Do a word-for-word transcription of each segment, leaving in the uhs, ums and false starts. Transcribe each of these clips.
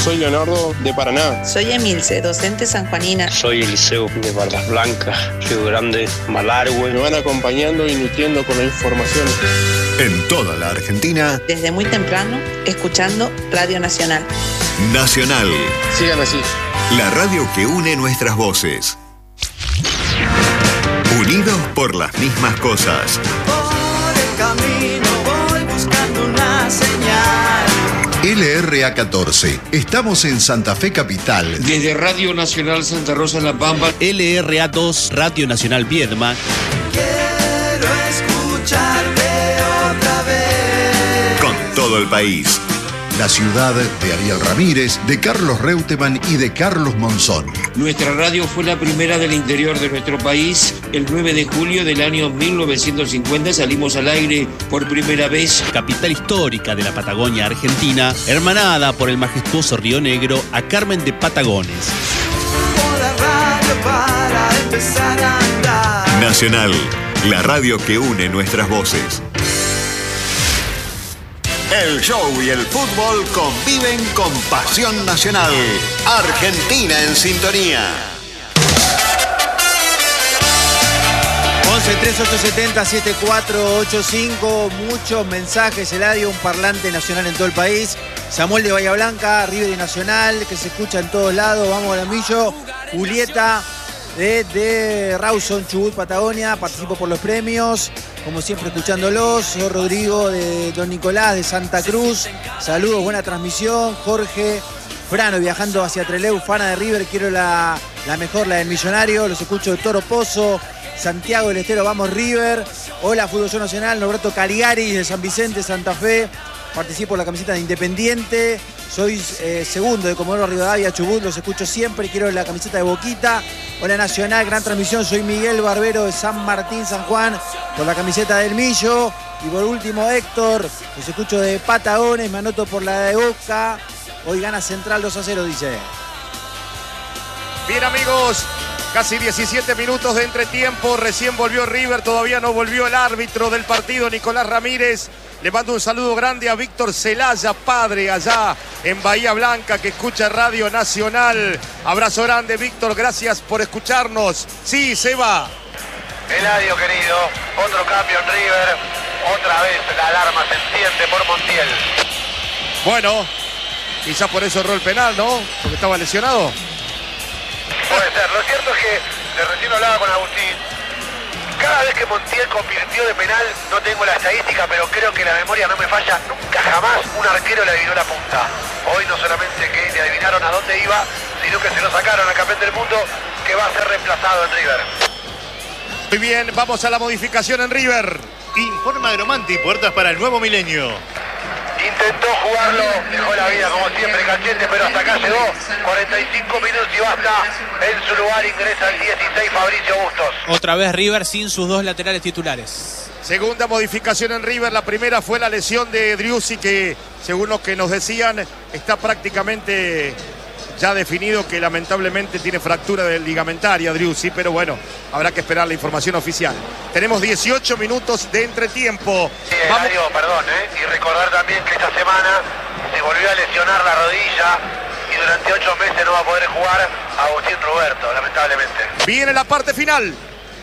Soy Leonardo de Paraná. Soy Emilce, docente sanjuanina. Soy Eliseo de Bardas Blancas, Río Grande, Malargüe. Me van acompañando y nutriendo con la información. En toda la Argentina. Desde muy temprano, escuchando Radio Nacional. Nacional. Sigan así. La radio que une nuestras voces. Unidos por las mismas cosas. Por el camino voy buscando una señal. L R A catorce. Estamos en Santa Fe Capital. Desde Radio Nacional Santa Rosa en La Pampa. L R A dos, Radio Nacional Viedma. Quiero escucharte otra vez. Con todo el país. La ciudad de Ariel Ramírez, de Carlos Reutemann y de Carlos Monzón. Nuestra radio fue la primera del interior de nuestro país. El nueve de julio del año mil novecientos cincuenta salimos al aire por primera vez. Capital histórica de la Patagonia Argentina, hermanada por el majestuoso Río Negro a Carmen de Patagones. La radio para empezar a andar. Nacional, la radio que une nuestras voces. El show y el fútbol conviven con pasión nacional. Argentina en sintonía. once tres ocho siete cero siete cuatro ocho cinco. Muchos mensajes, Eladio, un parlante nacional en todo el país. Samuel de Bahía Blanca, River y Nacional, que se escucha en todos lados. Vamos al Amillo. Julieta de, de Rawson, Chubut, Patagonia. Participo por los premios. Como siempre, escuchándolos. Soy Rodrigo de Don Nicolás de Santa Cruz. Saludos, buena transmisión. Jorge Frano, viajando hacia Trelew, Fana de River. Quiero la, la mejor, la del Millonario. Los escucho de Toro Pozo. Santiago del Estero, vamos River. Hola, Fútbol Show Nacional. Norberto Caligari de San Vicente, Santa Fe. Participo por la camiseta de Independiente. Soy eh, segundo de Comodoro Rivadavia, Chubut. Los escucho siempre. Quiero la camiseta de Boquita. Hola Nacional, gran transmisión. Soy Miguel Barbero de San Martín, San Juan, por la camiseta del Millo. Y por último, Héctor. Los escucho de Patagones. Me anoto por la de Boca. Hoy gana Central dos a cero, dice. Bien, amigos. Casi diecisiete minutos de entretiempo. Recién volvió River. Todavía no volvió el árbitro del partido, Nicolás Ramírez. Le mando un saludo grande a Víctor Celaya, padre, allá en Bahía Blanca, que escucha Radio Nacional. Abrazo grande, Víctor. Gracias por escucharnos. Sí, Seba. Eladio, querido. Otro cambio en River. Otra vez la alarma se enciende por Montiel. Bueno, quizás por eso erró el penal, ¿no? Porque estaba lesionado. Puede ser. Lo cierto es que, de recién hablaba con Agustín, cada vez que Montiel convirtió de penal, no tengo la estadística, pero creo que la memoria no me falla, nunca jamás un arquero le adivinó la punta. Hoy no solamente que le adivinaron a dónde iba, sino que se lo sacaron al campeón del mundo, que va a ser reemplazado en River. Muy bien, vamos a la modificación en River. Informa Agromanti, puertas para el nuevo milenio. Intentó jugarlo, dejó la vida como siempre Cachete, pero hasta acá llegó. cuarenta y cinco minutos y basta. En su lugar ingresa el dieciséis Fabricio Bustos. Otra vez River sin sus dos laterales titulares. Segunda modificación en River. La primera fue la lesión de Driussi, que según lo que nos decían está prácticamente ya definido que lamentablemente tiene fractura del ligamentaria Driussi, pero bueno, habrá que esperar la información oficial. Tenemos dieciocho minutos de entretiempo. Sí, Eladio, perdón, ¿eh? Y recordar también que esta semana se volvió a lesionar la rodilla y durante ocho meses no va a poder jugar Agustín Roberto, lamentablemente. Viene la parte final.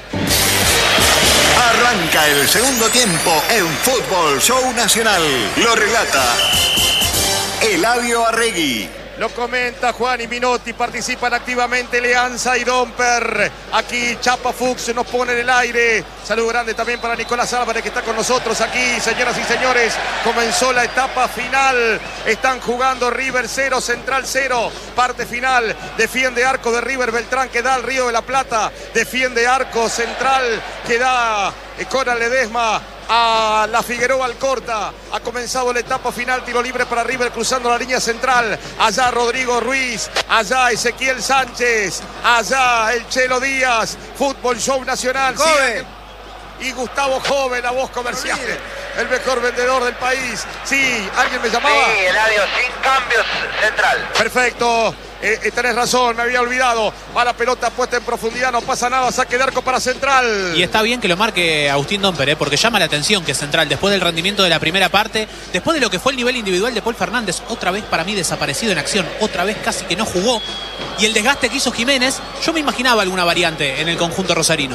Arranca el segundo tiempo en Fútbol Show Nacional. Lo relata Eladio Arregui. Lo comenta Juan y Minotti, participan activamente Leanza y Domper. Aquí Chapa Fuchs nos pone en el aire. Saludo grande también para Nicolás Álvarez, que está con nosotros aquí. Señoras y señores, comenzó la etapa final. Están jugando River cero, Central cero. Parte final, defiende arco de River Beltrán, que da al Río de la Plata. Defiende arco Central, que da Coral Ledesma a la Figueroa Alcorta. Ha comenzado la etapa final, tiro libre para River cruzando la línea central. Allá Rodrigo Ruiz, allá Ezequiel Sánchez, allá el Chelo Díaz. Fútbol Show Nacional. Joven. Y Gustavo Joven, la voz comercial, el mejor vendedor del país. Sí, ¿alguien me llamaba? Sí, Eladio, sin cambios, Central. Perfecto. Eh, tenés razón, me había olvidado. Va la pelota puesta en profundidad, no pasa nada, saque de arco para Central. Y está bien que lo marque Agustín Domper, ¿eh? Porque llama la atención que Central, después del rendimiento de la primera parte, después de lo que fue el nivel individual de Paul Fernández, otra vez para mí desaparecido en acción, otra vez casi que no jugó. Y el desgaste que hizo Jiménez, yo me imaginaba alguna variante en el conjunto rosarino.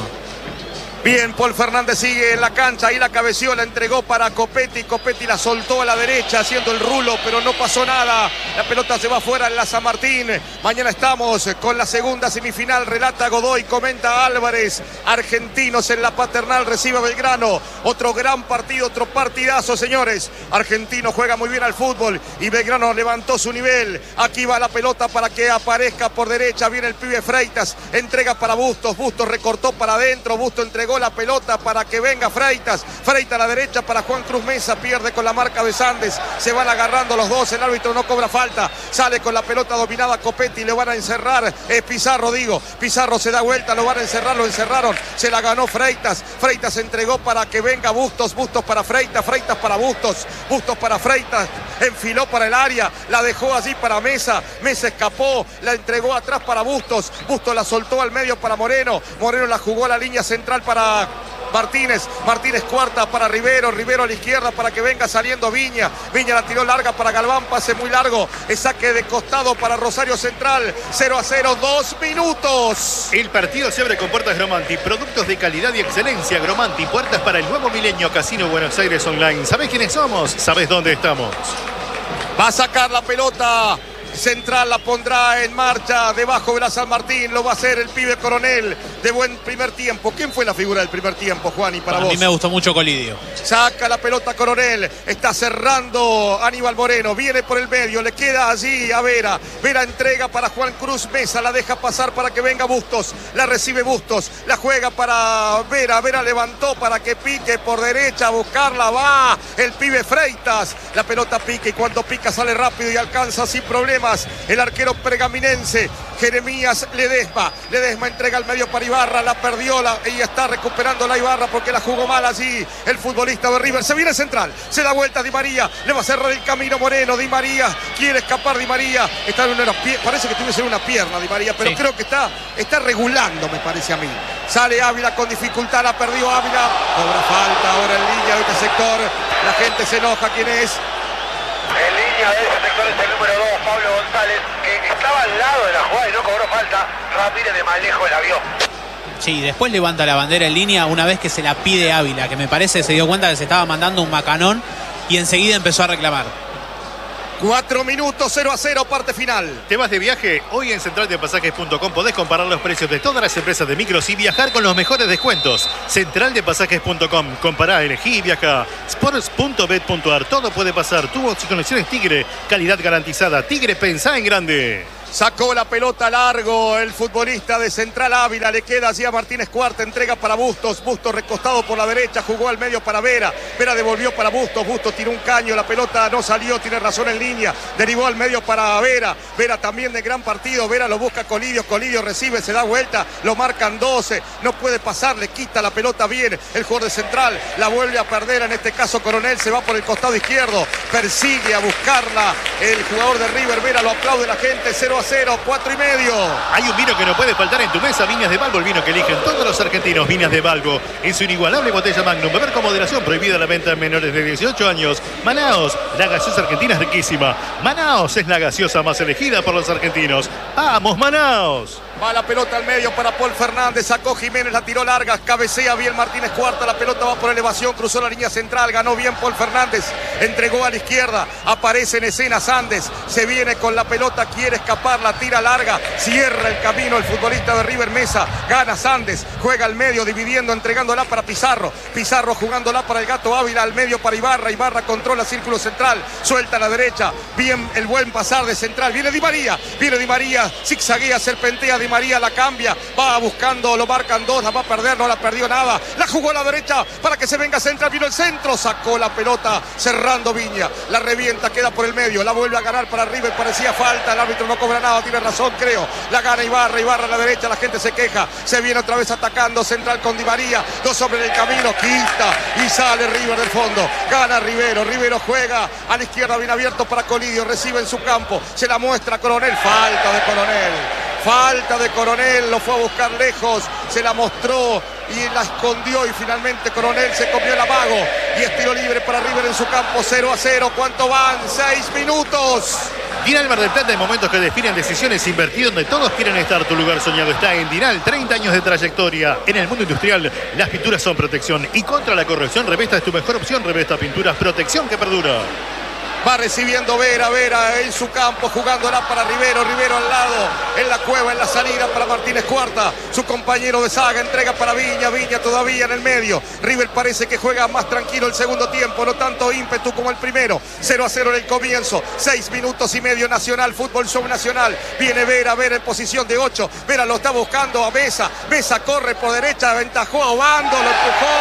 Bien, Paul Fernández sigue en la cancha, ahí la cabeció, la entregó para Copetti, Copetti la soltó a la derecha haciendo el rulo, pero no pasó nada, la pelota se va fuera en la San Martín. Mañana estamos con la segunda semifinal, relata Godoy, comenta Álvarez, Argentinos en la Paternal recibe a Belgrano, otro gran partido, otro partidazo, señores. Argentino juega muy bien al fútbol y Belgrano levantó su nivel. Aquí va la pelota para que aparezca por derecha, viene el pibe Freitas, entrega para Bustos, Bustos recortó para adentro, Bustos entregó la pelota para que venga Freitas, Freitas a la derecha para Juan Cruz Mesa, pierde con la marca de Sandes, se van agarrando los dos, el árbitro no cobra falta, sale con la pelota dominada Copetti, le van a encerrar, es Pizarro digo, Pizarro se da vuelta, lo van a encerrar, lo encerraron, se la ganó Freitas, Freitas entregó para que venga Bustos, Bustos para Freitas, Freitas para Bustos, Bustos para Freitas, enfiló para el área, la dejó allí para Mesa, Mesa escapó, la entregó atrás para Bustos, Bustos la soltó al medio para Moreno, Moreno la jugó a la línea central para Martínez, Martínez cuarta para Rivero, Rivero a la izquierda para que venga saliendo Viña, Viña la tiró larga para Galván, pase muy largo, el saque de costado para Rosario Central, cero a cero, dos minutos. El partido se abre con puertas Gromanti, productos de calidad y excelencia Gromanti, puertas para el nuevo milenio Casino Buenos Aires Online. ¿Sabés quiénes somos? ¿Sabés dónde estamos? Va a sacar la pelota. Central la pondrá en marcha debajo de la San Martín, lo va a hacer el pibe Coronel de buen primer tiempo. ¿Quién fue la figura del primer tiempo, Juan? Y para a vos. mí me gustó mucho Colidio. Saca la pelota Coronel, está cerrando Aníbal Moreno, viene por el medio, le queda allí a Vera, Vera entrega para Juan Cruz Mesa, la deja pasar para que venga Bustos, la recibe Bustos, la juega para Vera, Vera levantó para que pique por derecha, a buscarla, va el pibe Freitas, la pelota pica y cuando pica sale rápido y alcanza sin problema el arquero pergaminense Jeremías Ledesma, Ledesma entrega al medio para Ibarra, la perdió la, y está recuperando la Ibarra porque la jugó mal allí el futbolista de River, se viene Central, se da vuelta Di María, le va a cerrar el camino Moreno, Di María quiere escapar Di María, está en una, parece que tuviese una pierna Di María, pero sí, creo que está, está regulando me parece a mí, sale Ávila con dificultad, la perdió Ávila, cobra falta ahora en línea de este sector, la gente se enoja, ¿quién es? En línea de ese sector es el número dos, Pablo González, que estaba al lado de la jugada y no cobró falta. Ramírez de más lejos la vio. Sí, después levanta la bandera en línea una vez que se la pide Ávila, que me parece se dio cuenta que se estaba mandando un macanón y enseguida empezó a reclamar. Cuatro minutos, cero a cero, parte final. ¿Te vas de viaje? Hoy en central de pasajes punto com podés comparar los precios de todas las empresas de micros y viajar con los mejores descuentos. central de pasajes punto com. Compará, elegí y viaja. sports punto bet punto ar. Todo puede pasar. Tubos y conexiones Tigre. Calidad garantizada. Tigre, pensá en grande. Sacó la pelota largo el futbolista de Central Ávila, le queda allí a Martínez Cuarta, entrega para Bustos, Bustos recostado por la derecha, jugó al medio para Vera, Vera devolvió para Bustos, Bustos tiró un caño, la pelota no salió, tiene razón en línea, derivó al medio para Vera, Vera también de gran partido, Vera lo busca Colidio, Colidio recibe, se da vuelta, lo marcan doce, no puede pasar, le quita la pelota bien el jugador de Central, la vuelve a perder, en este caso Coronel se va por el costado izquierdo, persigue a buscarla el jugador de River, Vera lo aplaude la gente, cero a cero, cuatro y medio. Hay un vino que no puede faltar en tu mesa, Viñas de Balbo, el vino que eligen todos los argentinos. Viñas de Balbo, en su inigualable botella Magnum, beber con moderación, prohibida la venta en menores de dieciocho años. Manaos, la gaseosa argentina es riquísima. Manaos es la gaseosa más elegida por los argentinos. ¡Vamos, Manaos! Va la pelota al medio para Paul Fernández, sacó Jiménez, la tiró larga, cabecea bien Martínez Cuarta, la pelota va por elevación, cruzó la línea central, ganó bien Paul Fernández, entregó a la izquierda, aparece en escena Sandes, se viene con la pelota, quiere escapar, la tira larga, cierra el camino el futbolista de River Mesa, gana Sandes, juega al medio, dividiendo, entregándola para Pizarro, Pizarro jugándola para el Gato Ávila, al medio para Ibarra, Ibarra controla círculo central, suelta a la derecha, bien el buen pasar de Central, viene Di María, viene Di María, zigzaguea, serpentea, Di María la cambia, va buscando, lo marcan dos, la va a perder, no la perdió nada, la jugó a la derecha para que se venga Central, vino el centro, sacó la pelota cerrando Viña, la revienta, queda por el medio, la vuelve a ganar para River, parecía falta, el árbitro no cobra ganaba, tiene razón, creo. La gana Ibarra, Ibarra a la derecha, la gente se queja. Se viene otra vez atacando, central con Di María. Dos hombres en el camino, quita y sale River del fondo. Gana Rivero, Rivero juega a la izquierda, bien abierto para Colidio. Recibe en su campo, se la muestra Coronel. Falta de Coronel. Falta de Coronel, lo fue a buscar lejos, se la mostró y la escondió y finalmente Coronel se comió el amago y es tiro libre para River en su campo. Cero a cero, ¿cuánto van? Seis minutos. Dinal Mar del Plata, en momentos que definen decisiones, invertido donde todos quieren estar. Tu lugar soñado está en Dinal. treinta años de trayectoria en el mundo industrial. Las pinturas son protección y contra la corrosión. Revesta es tu mejor opción. Revesta Pinturas, protección que perdura. Va recibiendo Vera, Vera en su campo, jugándola para Rivero, Rivero al lado, en la cueva, en la salida para Martínez Cuarta, su compañero de saga, entrega para Viña, Viña todavía en el medio. River parece que juega más tranquilo el segundo tiempo, no tanto ímpetu como el primero. cero a cero en el comienzo, seis minutos y medio. Nacional, Fútbol Show Nacional. Viene Vera, Vera en posición de ocho, Vera lo está buscando a Mesa, Mesa corre por derecha, aventajó a Obando, lo empujó.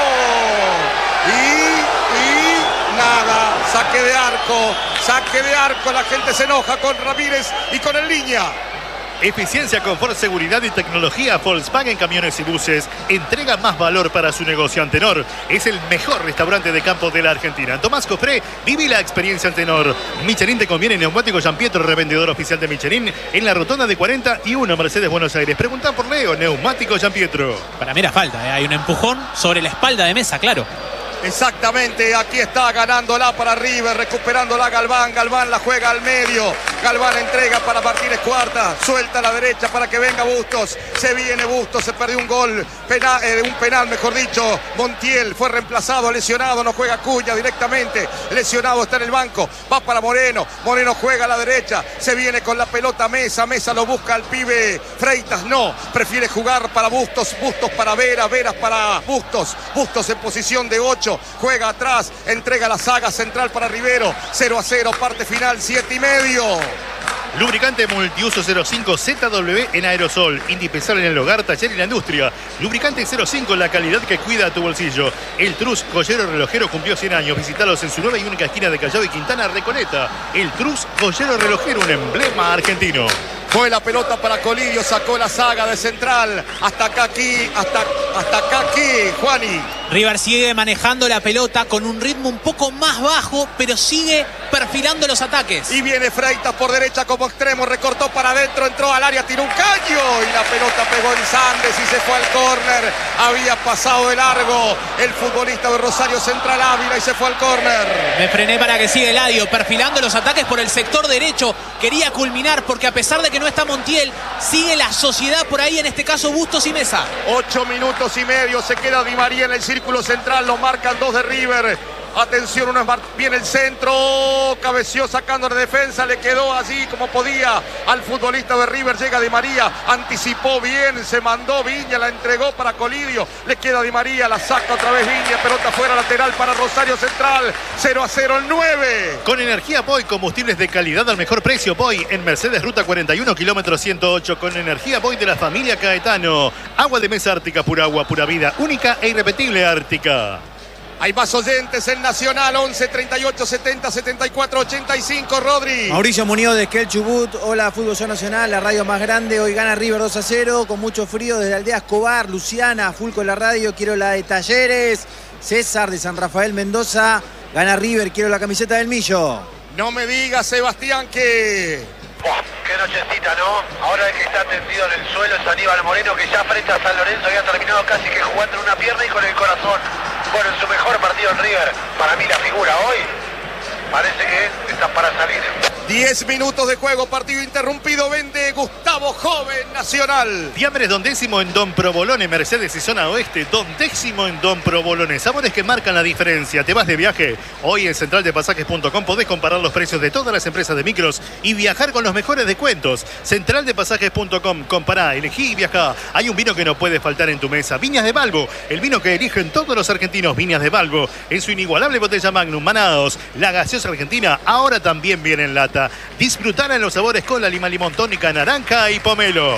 Y... y... nada, saque de arco, saque de arco, la gente se enoja con Ramírez y con el Línea. Eficiencia, confort, seguridad y tecnología. Volkswagen Camiones y Buses entrega más valor para su negocio. Antenor es el mejor restaurante de campo de la Argentina. Tomás Cofré, viví la experiencia Antenor. Michelin te conviene, neumático Gian Pietro, revendedor oficial de Michelin en la rotonda de cuarenta y uno Mercedes Buenos Aires. Preguntá por Leo, neumático Gian Pietro. Para mí era falta, ¿eh? Hay un empujón sobre la espalda de Mesa, claro. Exactamente, aquí está ganándola para River, recuperándola Galván, Galván la juega al medio, Galván entrega para Martínez Cuarta, suelta a la derecha para que venga Bustos, se viene Bustos, se perdió un gol, penal, eh, un penal mejor dicho, Montiel fue reemplazado, lesionado, no juega Cuña directamente, lesionado está en el banco, va para Moreno, Moreno juega a la derecha, se viene con la pelota Mesa, Mesa lo busca al pibe Freitas, no, prefiere jugar para Bustos, Bustos para Vera, Veras para Bustos, Bustos en posición de ocho, juega atrás, entrega la saga central para Rivero, cero a cero, parte final, siete y medio. Lubricante multiuso cero cinco Z W en aerosol, indispensable en el hogar, taller y la industria. Lubricante cero cinco, la calidad que cuida a tu bolsillo. El Trus, joyero relojero, cumplió cien años. Visítalos en su nueva y única esquina de Callao y Quintana, Recoleta. El Trus, joyero relojero, un emblema argentino. Fue la pelota para Colidio, sacó la saga de central. Hasta acá aquí, hasta, hasta acá aquí, Juani. River sigue manejando la pelota con un ritmo un poco más bajo, pero sigue perfilando los ataques. Y viene Freitas por derecha como extremo, recortó para adentro, entró al área, tiró un caño y la pelota pegó en Sandes y se fue al córner. Había pasado de largo el futbolista de Rosario Central Ávila y se fue al córner. Me frené para que siga Eladio, perfilando los ataques por el sector derecho. Quería culminar porque a pesar de que no está Montiel, sigue la sociedad por ahí, en este caso Bustos y Mesa. Ocho minutos y medio, se queda Di María en el círculo central, lo marcan dos de River. Atención, uno es bien el centro, cabeció sacando de defensa, le quedó así como podía al futbolista de River, llega Di María, anticipó bien, se mandó Viña, la entregó para Colidio, le queda Di María, la saca otra vez Viña, pelota fuera lateral para Rosario Central, cero a cero el nueve. Con energía Boy, combustibles de calidad al mejor precio. Boy en Mercedes Ruta cuarenta y uno, kilómetro ciento ocho, con energía Boy de la familia Caetano. Agua de mesa Ártica, pura agua, pura vida, única e irrepetible Ártica. Hay más oyentes en Nacional, once, treinta y ocho, setenta, setenta y cuatro, ochenta y cinco, Rodri. Mauricio Muñoz de Esquel Chubut, hola Fútbol Show Nacional, la radio más grande, hoy gana River dos a cero, con mucho frío desde Aldea Escobar, Luciana, full con la radio, quiero la de Talleres, César de San Rafael Mendoza, gana River, quiero la camiseta del Millo. No me digas, Sebastián, que... Buah, qué nochecita, ¿no? Ahora el que está tendido en el suelo es Aníbal Moreno, que ya frente a San Lorenzo había terminado casi que jugando en una pierna y con el corazón. Bueno, en su mejor partido en River, para mí la figura hoy, parece que está para salir. diez minutos de juego, partido interrumpido, vende Gustavo Joven, Nacional. Fiambres Don Décimo en Don Provolone, Mercedes y zona oeste, Don Décimo en Don Provolone. Sabores que marcan la diferencia. ¿Te vas de viaje? Hoy en central de pasajes punto com podés comparar los precios de todas las empresas de micros y viajar con los mejores descuentos. central de pasajes punto com, compará, elegí y viajá. Hay un vino que no puede faltar en tu mesa. Viñas de Balbo, el vino que eligen todos los argentinos. Viñas de Balbo, en su inigualable botella Magnum. Manaos, la gaseosa argentina, ahora también viene en lata. Disfrutar en los sabores cola, lima, limón, tónica, naranja y pomelo.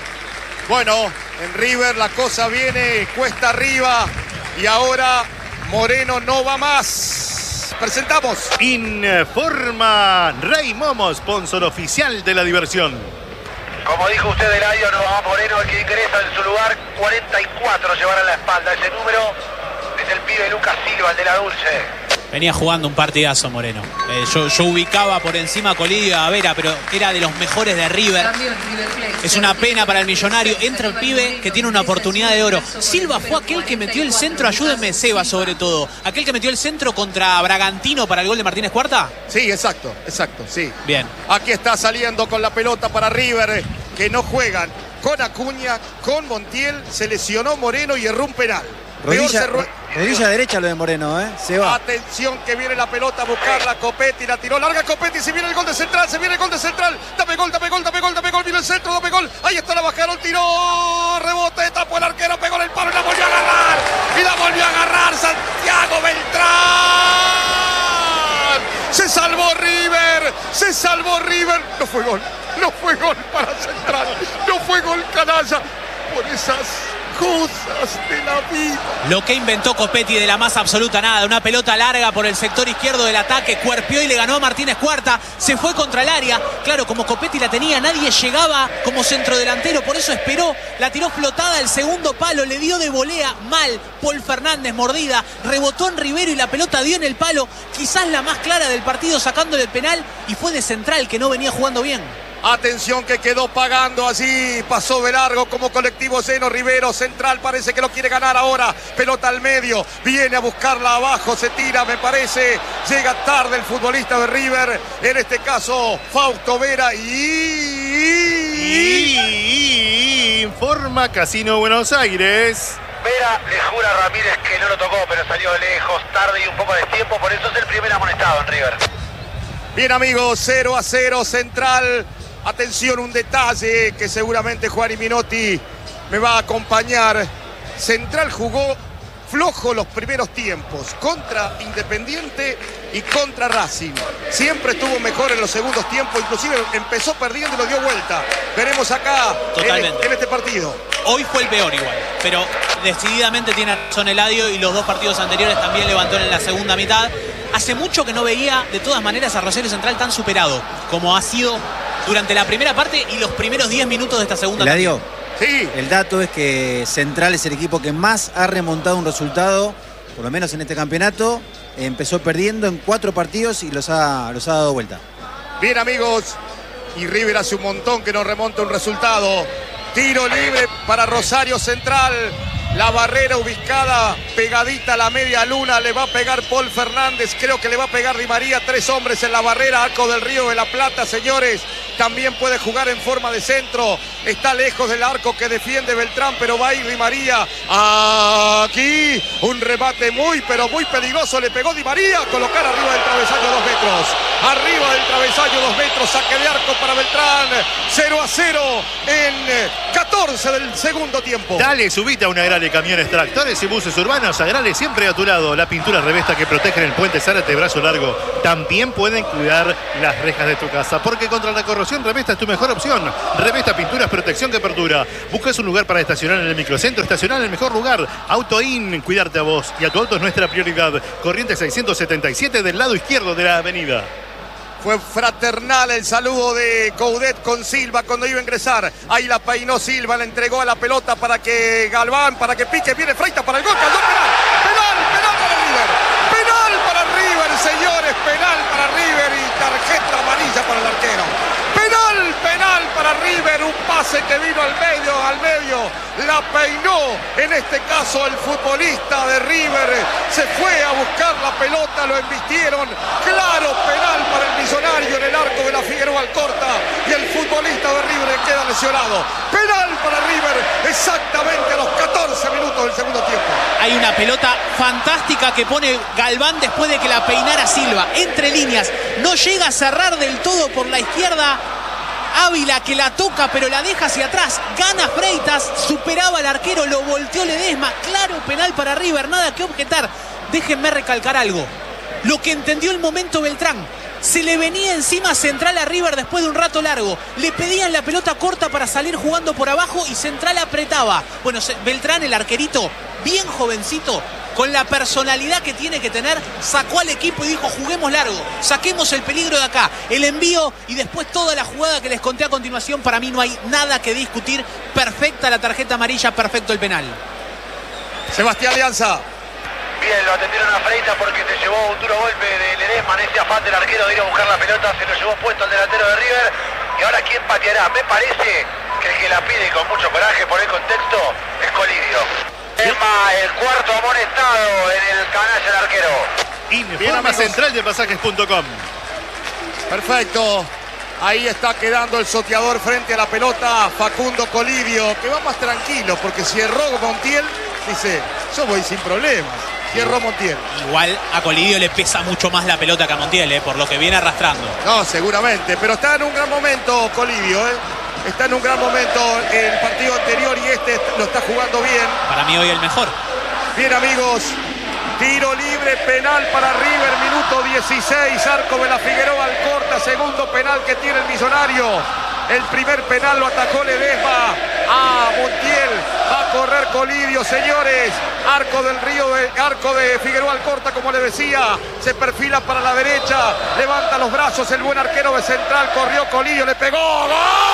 Bueno, en River la cosa viene cuesta arriba y ahora Moreno no va más. Presentamos. Informa Rey Momo, sponsor oficial de la diversión. Como dijo usted, Eladio, no va Moreno el que ingresa en su lugar. cuarenta y cuatro llevará en la espalda. Ese número es el pibe Lucas Silva, el de la Dulce. Venía jugando un partidazo Moreno. Eh, yo, yo ubicaba por encima a Colidio y a Vera, pero era de los mejores de River. Es una pena para el Millonario. Entra el pibe que tiene una oportunidad de oro. Silva fue aquel que metió el centro, ayúdenme Seba sobre todo. Aquel que metió el centro contra Bragantino para el gol de Martínez Cuarta. Sí, exacto, exacto, sí. Bien. Aquí está saliendo con la pelota para River, que no juegan con Acuña, con Montiel, se lesionó Moreno y erró un penal. Rodilla, rodilla derecha lo de Moreno, ¿eh? Se va. Atención que viene la pelota a buscarla. Copetti la tiró larga. Copetti, se viene el gol de Central. Se viene el gol de Central. Dame gol, dame gol, dame gol, dame gol. Viene el centro, dame gol. Ahí está, la bajaron, tiró. Rebote, tapó el arquero, pegó en el palo y la volvió a agarrar. Y la volvió a agarrar Santiago Beltrán. Se salvó River. Se salvó River. No fue gol. No fue gol para Central. No fue gol, canalla. Por esas cosas de la vida. Lo que inventó Copetti de la más absoluta nada. Una pelota larga por el sector izquierdo del ataque. Cuerpió y le ganó a Martínez Cuarta. Se fue contra el área. Claro, como Copetti la tenía, nadie llegaba como centrodelantero. Por eso esperó. La tiró flotada el segundo palo. Le dio de volea mal. Paul Fernández, mordida. Rebotó en Rivero y la pelota dio en el palo. Quizás la más clara del partido, sacándole el penal. Y fue de Central, que no venía jugando bien. Atención que quedó pagando allí, pasó de largo como colectivo lleno. Rivero, Central parece que lo quiere ganar ahora. Pelota al medio, viene a buscarla abajo, se tira, me parece. Llega tarde el futbolista de River, en este caso Fausto Vera y... y... informa Casino Buenos Aires. Vera le jura a Ramírez que no lo tocó, pero salió lejos, tarde y un poco de tiempo, por eso es el primer amonestado en River. Bien amigos, cero a cero Central. Atención, un detalle que seguramente Juan Minotti me va a acompañar. Central jugó flojo los primeros tiempos contra Independiente y contra Racing. Siempre estuvo mejor en los segundos tiempos, inclusive empezó perdiendo y lo dio vuelta. Veremos acá en, en este partido. Hoy fue el peor igual, pero decididamente tiene razón Eladio y los dos partidos anteriores también levantó en la segunda mitad. Hace mucho que no veía de todas maneras a Rosario Central tan superado como ha sido durante la primera parte y los primeros diez minutos de esta segunda parte. Eladio, sí. El dato es que Central es el equipo que más ha remontado un resultado, por lo menos en este campeonato. Empezó perdiendo en cuatro partidos y los ha, los ha dado vuelta. Bien amigos, y River hace un montón que no remonta un resultado. Tiro libre para Rosario Central. La barrera ubicada pegadita a la media luna. Le va a pegar Paul Fernández. Creo que le va a pegar Di María. Tres hombres en la barrera. Arco del Río de la Plata, señores. También puede jugar en forma de centro. Está lejos del arco que defiende Beltrán, pero va a ir Di María. Aquí un remate muy, pero muy peligroso. Le pegó Di María. Colocar arriba del travesaño dos metros. Arriba del travesaño dos metros. Saque de arco para Beltrán. cero a cero en catorce del segundo tiempo. Dale, subite a una gran de camiones, tractores y buses urbanos. Agrale siempre a tu lado. La pintura Revesta que protege en el puente Zárate brazo largo. También pueden cuidar las rejas de tu casa, porque contra la corrosión Revesta es tu mejor opción. Revesta Pinturas, protección que perdura. Buscas un lugar para estacionar en el microcentro, estacionar en el mejor lugar. Autoin, cuidarte a vos y a tu auto es nuestra prioridad. Corrientes seiscientos setenta y siete del lado izquierdo de la avenida. Fue fraternal el saludo de Coudet con Silva cuando iba a ingresar. Ahí la peinó Silva, le entregó a la pelota para que Galván, para que pique, viene Freitas para el gol. Caldón, penal, penal, penal para River. Penal para River, señores, penal para River y tarjeta amarilla para el arquero. Penal, penal para River, un pase que vino al medio, al medio, la peinó, en este caso el futbolista de River, se fue a buscar la pelota, lo embistieron, claro, penal para el Millonario en el arco de la Figueroa Alcorta y el futbolista de River queda lesionado. Penal para River, exactamente a los catorce minutos del segundo tiempo. Hay una pelota fantástica que pone Galván después de que la peinara Silva, entre líneas, no llega a cerrar del todo por la izquierda. Ávila que la toca pero la deja hacia atrás, gana Freitas, superaba al arquero, lo volteó Ledesma, claro, penal para River, nada que objetar. Déjenme recalcar algo, lo que entendió el momento Beltrán, se le venía encima Central a River después de un rato largo, le pedían la pelota corta para salir jugando por abajo y Central apretaba. Bueno, Beltrán, el arquerito, bien jovencito, con la personalidad que tiene que tener, sacó al equipo y dijo, juguemos largo, saquemos el peligro de acá. El envío y después toda la jugada que les conté a continuación, para mí no hay nada que discutir. Perfecta la tarjeta amarilla, perfecto el penal. Sebastián Lianza. Bien, lo atendieron a Freitas porque se llevó un duro golpe de Ledesma en ese afán del arquero de ir a buscar la pelota, se lo llevó puesto el delantero de River. Y ahora, ¿quién pateará? Me parece que el que la pide con mucho coraje por el contexto es Colidio. Emma, el cuarto amonestado en el canalla del arquero. Informa central de pasajes punto com. Perfecto. Ahí está quedando el soteador frente a la pelota, Facundo Colidio, que va más tranquilo, porque si erró Montiel, dice, yo voy sin problemas. Si erró Montiel. Igual a Colidio le pesa mucho más la pelota que a Montiel, ¿eh? Por lo que viene arrastrando. No, seguramente, pero está en un gran momento Colidio, ¿eh? Está en un gran momento el partido anterior y este lo está jugando bien. Para mí hoy el mejor. Bien, amigos. Tiro libre, penal para River, minuto dieciséis, arco de la Figueroa Alcorta, segundo penal que tiene el Millonario. El primer penal lo atacó Ledesma a Montiel, va a correr Colidio, señores. Arco del Río, de, arco de Figueroa Alcorta, como le decía, se perfila para la derecha, levanta los brazos el buen arquero de Central, corrió Colidio, le pegó, ¡gol!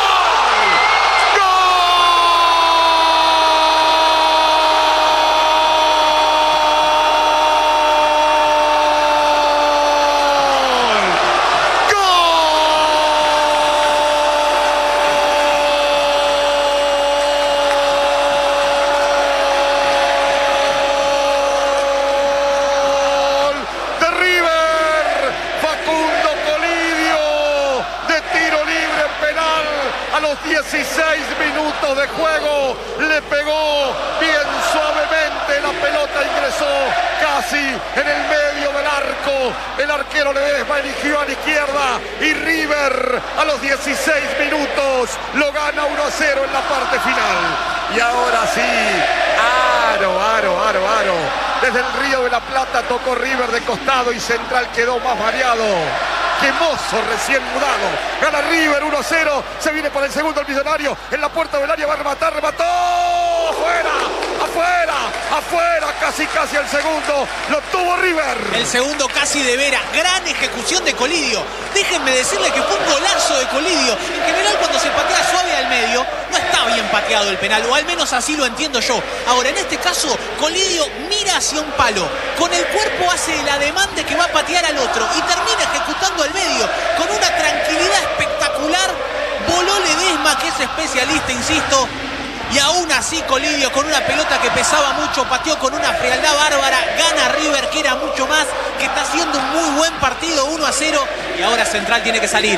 dieciséis minutos de juego, le pegó bien suavemente, la pelota ingresó casi en el medio del arco, el arquero Ledesma eligió a la izquierda y River a los dieciséis minutos lo gana uno a cero en la parte final. Y ahora sí, aro, aro, aro, aro, desde el Río de la Plata tocó River de costado y Central quedó más mareado. ¡Qué mozo recién mudado! Gana River uno a cero. Se viene por el segundo el Millonario. En la puerta del área va a rematar. ¡Remató! ¡Afuera! ¡Afuera! ¡Afuera! Casi, casi el segundo. Lo tuvo River. El segundo casi de Vera. Gran ejecución de Colidio. Déjenme decirle que fue un golazo de Colidio. En general, cuando se patea suave al medio, no está bien pateado el penal. O al menos así lo entiendo yo. Ahora, en este caso, Colidio mira hacia un palo. Con el cuerpo hace el ademán de que va a patear al otro. Y termina ejecutando al medio con una tranquilidad espectacular. Voló Ledesma, que es especialista, insisto, y aún así Colidio, con una pelota que pesaba mucho, pateó con una frialdad bárbara. Gana River, que era mucho más, que está haciendo un muy buen partido, uno a cero, y ahora Central tiene que salir.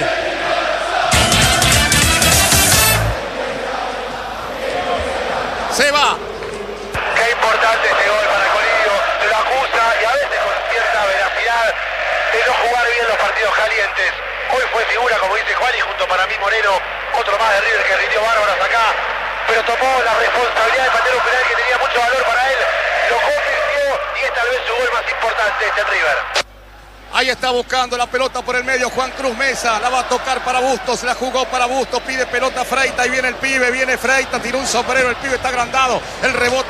Se va. Qué importante este gol para Colidio, se lo acusa y a veces con cierta veracidad de no jugar bien los partidos calientes. Hoy fue figura, como dice Juan, y junto para mí Moreno, otro más de River que rindió bárbaras acá, pero tomó la responsabilidad de patear un penal que tenía mucho valor para él, lo convirtió y es tal vez su gol más importante este en River. Ahí está buscando la pelota por el medio Juan Cruz Mesa, la va a tocar para Bustos, la jugó para Bustos, pide pelota Freitas y viene el pibe, viene Freitas, tiró un sombrero, el pibe está agrandado, el rebote